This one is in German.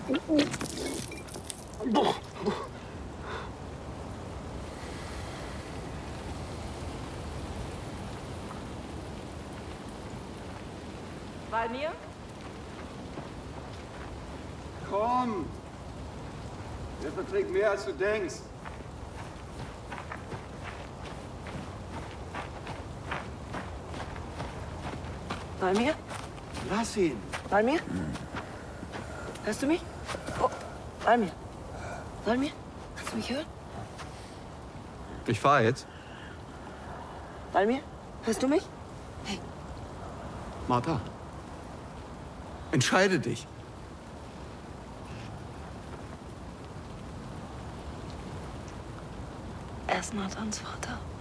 Valmir? Komm! Der verträgt mehr, als du denkst. Valmir? Lass ihn. Valmir? Hörst du mich? Oh, Valmir. Valmir? Kannst du mich hören? Ich fahr jetzt. Valmir? Hörst du mich? Hey. Martha. Entscheide dich. Er ist Nathans Vater.